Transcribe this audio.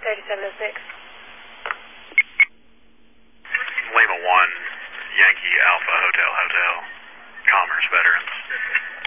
3706. Lima 1, Yankee Alpha Hotel, Commerce Veterans.